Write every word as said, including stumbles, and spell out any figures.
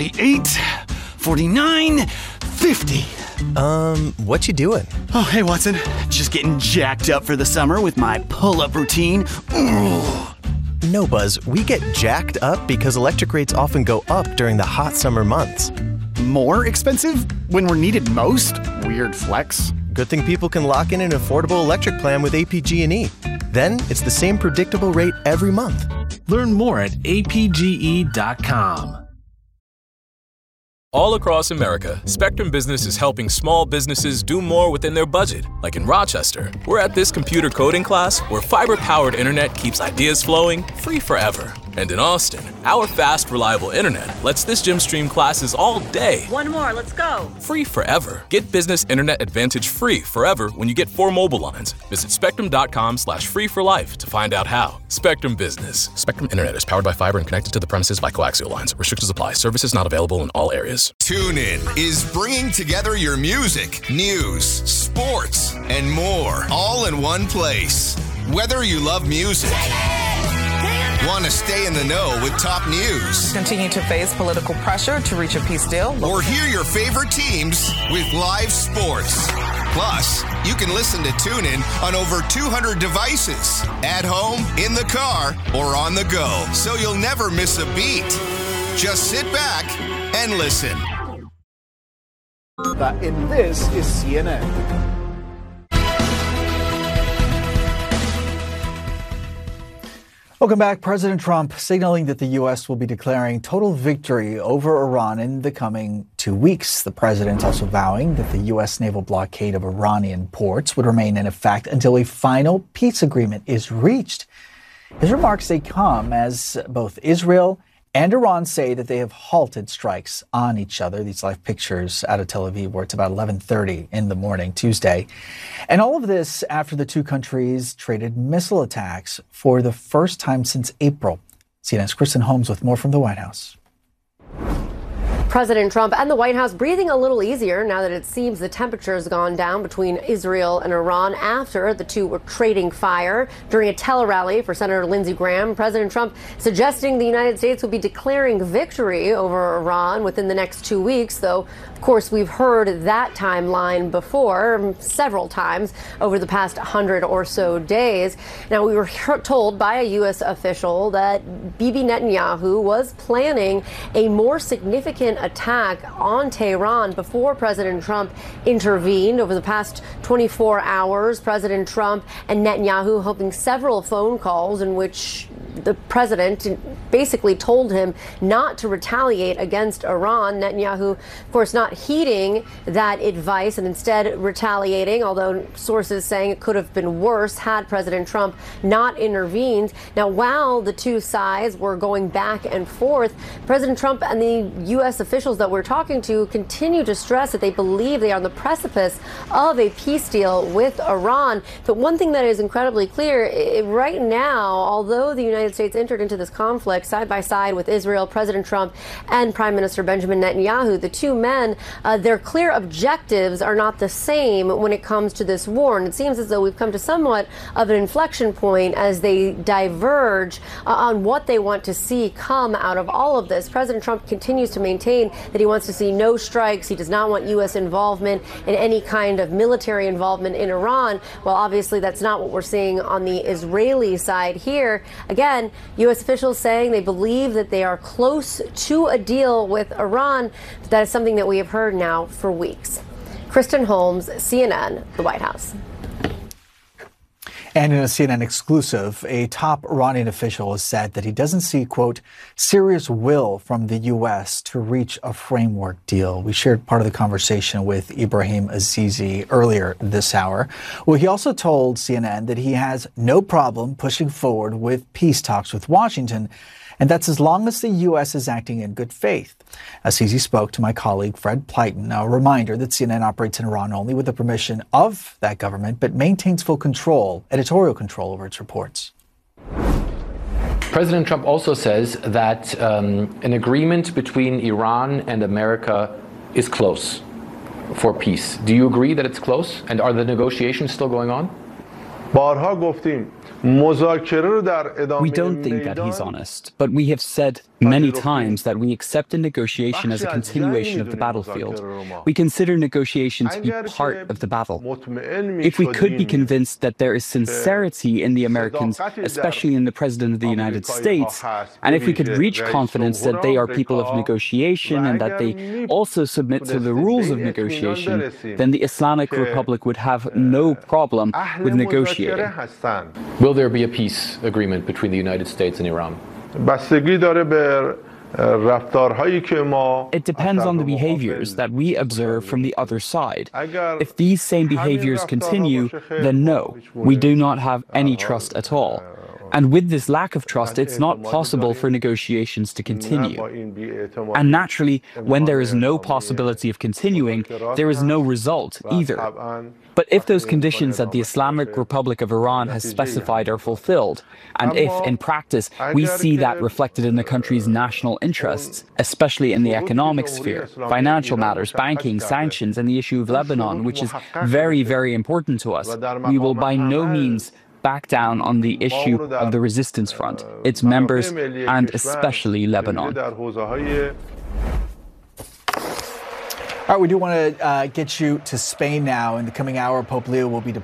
forty-eight, forty-nine, fifty. Um, what you doing? Oh, hey, Watson. Just getting jacked up for the summer with my pull-up routine. Ooh. No, Buzz, we get jacked up because electric rates often go up during the hot summer months. More expensive when we're needed most? Weird flex. Good thing people can lock in an affordable electric plan with A P G and E. Then it's the same predictable rate every month. Learn more at A P G E dot com. All across America, Spectrum Business is helping small businesses do more within their budget. Like in Rochester, we're at this computer coding class where fiber-powered internet keeps ideas flowing free forever. And in Austin, our fast, reliable internet lets this gym stream classes all day. One more, let's go. Free forever. Get Business Internet Advantage free forever when you get four mobile lines. Visit spectrum.com slash free for life to find out how. Spectrum Business. Spectrum Internet is powered by fiber and connected to the premises by coaxial lines. Restrictions apply. Services not available in all areas. TuneIn is bringing together your music, news, sports, and more all in one place. Whether you love music, want to stay in the know with top news, continue to face political pressure to reach a peace deal, or hear your favorite teams with live sports. Plus, you can listen to TuneIn on over two hundred devices, at home, in the car, or on the go, so you'll never miss a beat. Just sit back and listen. That in this is C N N. Welcome back. President Trump signaling that the U S will be declaring total victory over Iran in the coming two weeks. The president also vowing that the U S naval blockade of Iranian ports would remain in effect until a final peace agreement is reached. His remarks, they come as both Israel and Iran say that they have halted strikes on each other. These live pictures out of Tel Aviv, where it's about eleven thirty in the morning, Tuesday. And all of this after the two countries traded missile attacks for the first time since April. C N N's Kristen Holmes with more from the White House. President Trump and the White House breathing a little easier now that it seems the temperature has gone down between Israel and Iran after the two were trading fire. During a tele-rally for Senator Lindsey Graham, President Trump suggesting the United States will be declaring victory over Iran within the next two weeks, though, of course, we've heard that timeline before several times over the past hundred or so days. Now, we were told by a U S official that Bibi Netanyahu was planning a more significant attack on Tehran before President Trump intervened. Over the past twenty-four hours, President Trump and Netanyahu hoping several phone calls in which the president basically told him not to retaliate against Iran. Netanyahu, of course, not heeding that advice and instead retaliating, although sources saying it could have been worse had President Trump not intervened. Now, while the two sides were going back and forth, President Trump and the U S officials that we're talking to continue to stress that they believe they are on the precipice of a peace deal with Iran. But one thing that is incredibly clear right now, although the United States entered into this conflict side by side with Israel, President Trump and Prime Minister Benjamin Netanyahu, the two men, uh, their clear objectives are not the same when it comes to this war. And it seems as though we've come to somewhat of an inflection point as they diverge uh, on what they want to see come out of all of this. President Trump continues to maintain that he wants to see no strikes. He does not want U S involvement in any kind of military involvement in Iran. Well, obviously, that's not what we're seeing on the Israeli side here. Again, U S officials saying they believe that they are close to a deal with Iran. But that is something that we have heard now for weeks. Kristen Holmes, C N N, the White House. And in a C N N exclusive, a top Iranian official has said that he doesn't see, quote, serious will from the U S to reach a framework deal. We shared part of the conversation with Ibrahim Azizi earlier this hour. Well, he also told C N N that he has no problem pushing forward with peace talks with Washington, and that's as long as the U S is acting in good faith. Azizi spoke to my colleague Fred Pleiton. A reminder that C N N operates in Iran only with the permission of that government, but maintains full control, editorial control over its reports. President Trump also says that um, an agreement between Iran and America is close for peace. Do you agree that it's close? And are the negotiations still going on? بارها گفتیم مذاکره رو در ادامه We don't think that he's honest, but we have said many times that we accept a negotiation as a continuation of the battlefield. We consider negotiation to be part of the battle. If we could be convinced that there is sincerity in the Americans, especially in the President of the United States, and if we could reach confidence that they are people of negotiation and that they also submit to the rules of negotiation, then the Islamic Republic would have no problem with negotiating. Will there be a peace agreement between the United States and Iran? بستگی داره به رفتارهایی که ما It depends on the behaviors that we observe from the other side. If these same behaviors continue, then no, we do not have any trust at all. And with this lack of trust, it's not possible for negotiations to continue. And naturally, when there is no possibility of continuing, there is no result either. But if those conditions that the Islamic Republic of Iran has specified are fulfilled, and if, in practice, we see that reflected in the country's national interests, especially in the economic sphere, financial matters, banking, sanctions, and the issue of Lebanon, which is very, very important to us, we will by no means back down on the issue of the resistance front, its members, and especially Lebanon. All right, we do want to uh, get you to Spain now. In the coming hour, Pope Leo will be